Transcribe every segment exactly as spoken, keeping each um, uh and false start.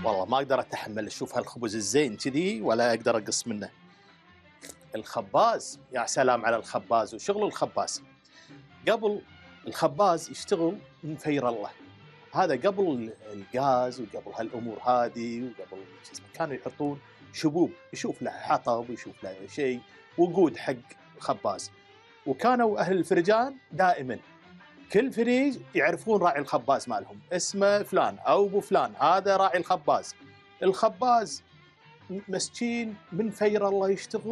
والله ما اقدر اتحمل اشوف هالخبز الزين كذي ولا اقدر اقص منه. الخباز، يا سلام على الخباز وشغل الخباز. قبل الخباز يشتغل من فير الله، هذا قبل الغاز وقبل هالامور هذه وقبل كانوا يحطون شبوب، يشوف له حطب ويشوف له شيء وقود حق خباز. وكانوا اهل الفرجان دائما كل فريج يعرفون راعي الخباز مالهم، اسمه فلان او ابو فلان، هذا راعي الخباز. الخباز مسكين من فير الله يشتغل.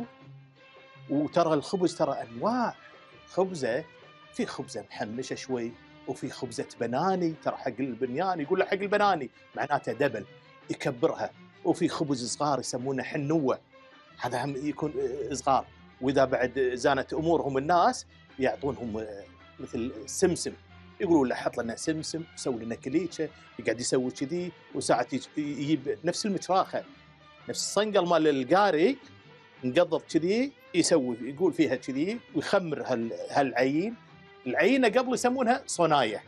وترى الخبز ترى انواع خبزه، في خبزه محمشه شوي وفي خبزه بناني، ترى حق البنيان يقول له حق البناني معناته دبل يكبرها. وفي خبز صغار يسمونه حنوه، هذا هم يكون صغار. واذا بعد زانت امورهم الناس يعطونهم مثل سمسم، يقولون له حط لنا سمسم، سوي لنا كليتشه، يقعد يسوي كذي. وساعات يجيب نفس المتراخه، نفس الصنقل مال القاري مقضض كذي، يسوي يقول فيها كذي ويخمر هالعين. العينه قبل يسمونها صنايع.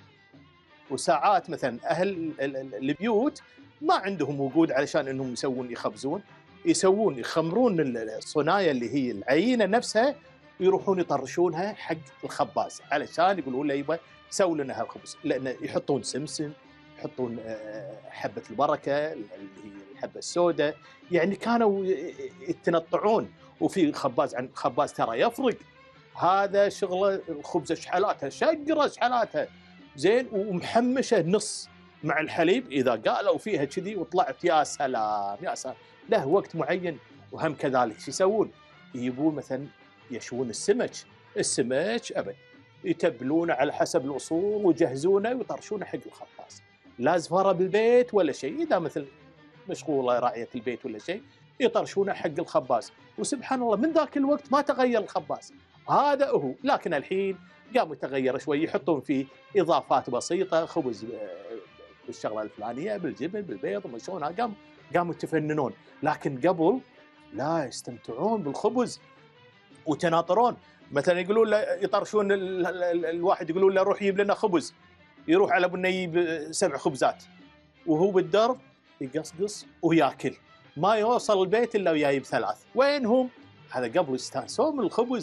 وساعات مثلا اهل البيوت ما عندهم وقود علشان انهم يسوون يخبزون، يسوون يخمرون الصنايع اللي هي العينه نفسها، ويروحون يطرشونها حق الخباز علشان يقولون له يبا سوي لنا هالخبز، لان يحطون سمسم، يحطون حبه البركه اللي هي الحبه السوداء. يعني كانوا يتنطعون. وفي خباز عن خباز ترى يفرق، هذا شغله الخبزه شحلاتها شقره شحلاتها زين ومحمشه نص مع الحليب، اذا قالوا فيها كذي وطلعت يا سلام يا سلام. له وقت معين. وهم كذلك شو يسوون؟ يجيبون مثلا يشوون السمك، السمك ابد يتبلونه على حسب الاصول ويجهزونه ويطرشونه حق الخباز. لا زفاره بالبيت ولا شيء، اذا مثل مشغوله راعيه البيت ولا شيء يطرشونه حق الخباز. وسبحان الله من ذاك الوقت ما تغير الخباز، هذا هو. لكن الحين قاموا يتغير شوي، يحطون فيه اضافات بسيطه، خبز بالشغله الفلانيه بالجبن بالبيض وما شلون، قام قاموا يتفننون. لكن قبل لا، يستمتعون بالخبز وتناطرون. مثلا يقولون له يطرشون الواحد، يقولون له روح يجيب لنا خبز، يروح على ابو النيب سبع خبزات وهو بالدرب يقصقص وياكل، ما يوصل البيت الا ويايب ثلاث. وين هم؟ هذا قبل يستانسون من الخبز.